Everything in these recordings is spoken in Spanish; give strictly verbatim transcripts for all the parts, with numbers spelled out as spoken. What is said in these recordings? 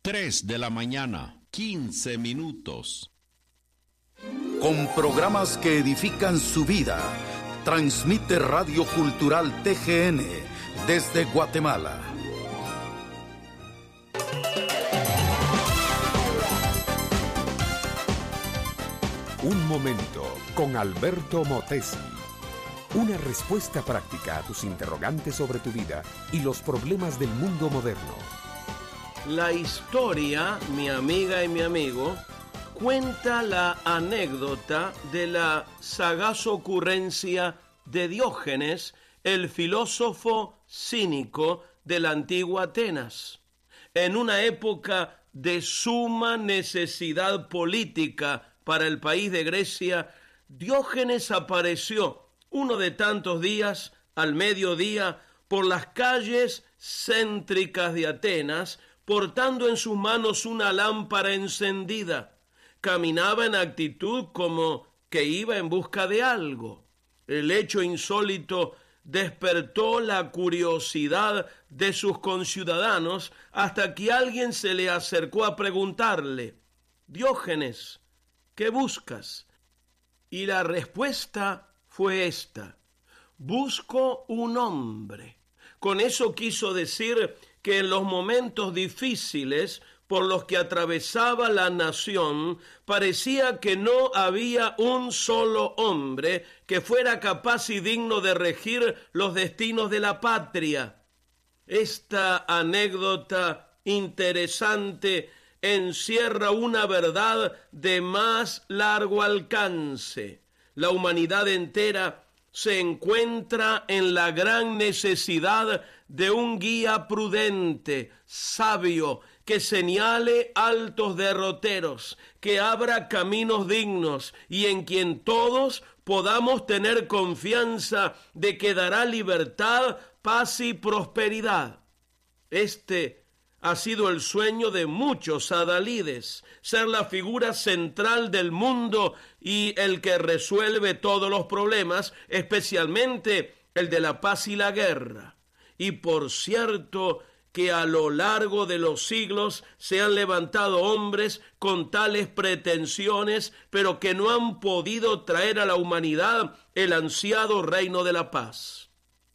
tres de la mañana, quince minutos. Con programas que edifican su vida, transmite Radio Cultural T G N desde Guatemala. Un momento con Alberto Motesi. Una respuesta práctica a tus interrogantes sobre tu vida y los problemas del mundo moderno. La historia, mi amiga y mi amigo, cuenta la anécdota de la sagaz ocurrencia de Diógenes, el filósofo cínico de la antigua Atenas. En una época de suma necesidad política para el país de Grecia, Diógenes apareció uno de tantos días, al mediodía, por las calles céntricas de Atenas, portando en sus manos una lámpara encendida. Caminaba en actitud como que iba en busca de algo. El hecho insólito despertó la curiosidad de sus conciudadanos hasta que alguien se le acercó a preguntarle: Diógenes, ¿qué buscas? Y la respuesta fue esta: busco un hombre. Con eso quiso decir que en los momentos difíciles por los que atravesaba la nación, parecía que no había un solo hombre que fuera capaz y digno de regir los destinos de la patria. Esta anécdota interesante encierra una verdad de más largo alcance. La humanidad entera se encuentra en la gran necesidad de un guía prudente, sabio, que señale altos derroteros, que abra caminos dignos y en quien todos podamos tener confianza de que dará libertad, paz y prosperidad. Este ha sido el sueño de muchos adalides, ser la figura central del mundo y el que resuelve todos los problemas, especialmente el de la paz y la guerra. Y por cierto que a lo largo de los siglos se han levantado hombres con tales pretensiones, pero que no han podido traer a la humanidad el ansiado reino de la paz.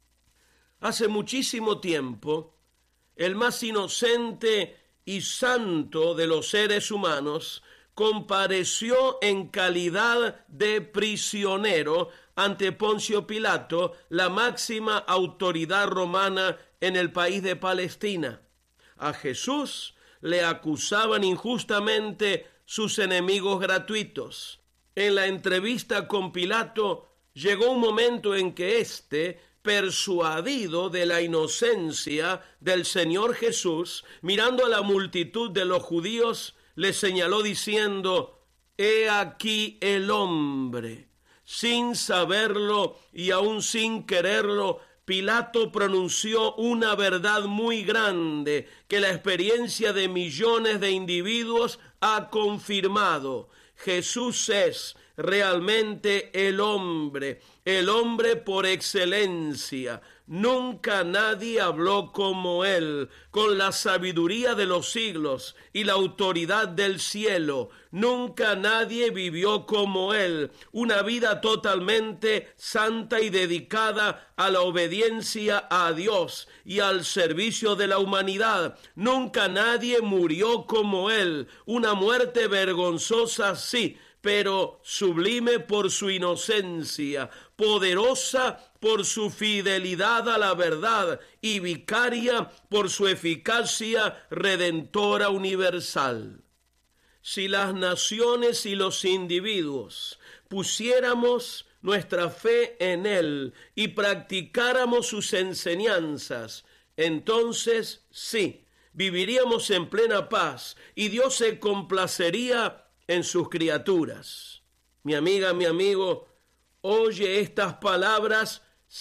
Hace muchísimo tiempo, el más inocente y santo de los seres humanos compareció en calidad de prisionero ante Poncio Pilato, la máxima autoridad romana en el país de Palestina. A Jesús le acusaban injustamente sus enemigos gratuitos. En la entrevista con Pilato llegó un momento en que éste, persuadido de la inocencia del Señor Jesús, mirando a la multitud de los judíos, le señaló diciendo: «He aquí el hombre». Sin saberlo y aún sin quererlo, Pilato pronunció una verdad muy grande que la experiencia de millones de individuos ha confirmado. Jesús es realmente el hombre, el hombre por excelencia. Nunca nadie habló como él, con la sabiduría de los siglos y la autoridad del cielo. Nunca nadie vivió como él, una vida totalmente santa y dedicada a la obediencia a Dios y al servicio de la humanidad. Nunca nadie murió como él, una muerte vergonzosa, sí, pero sublime por su inocencia, poderosa por su fidelidad a la verdad y vicaria por su eficacia redentora universal. Si las naciones y los individuos pusiéramos nuestra fe en él y practicáramos sus enseñanzas, entonces sí, viviríamos en plena paz y Dios se complacería en sus criaturas. Mi amiga, mi amigo, oye estas palabras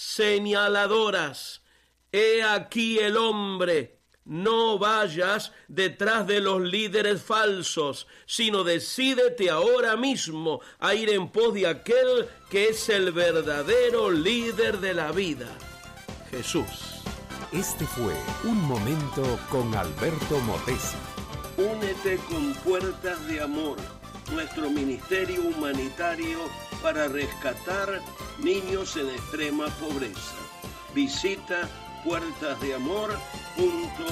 señaladoras. He aquí el hombre. No vayas detrás de los líderes falsos, sino decídete ahora mismo a ir en pos de aquel que es el verdadero líder de la vida, Jesús. Este fue Un Momento con Alberto Motesi. Únete con Puertas de Amor, nuestro ministerio humanitario para rescatar niños en extrema pobreza. Visita puertas de amor punto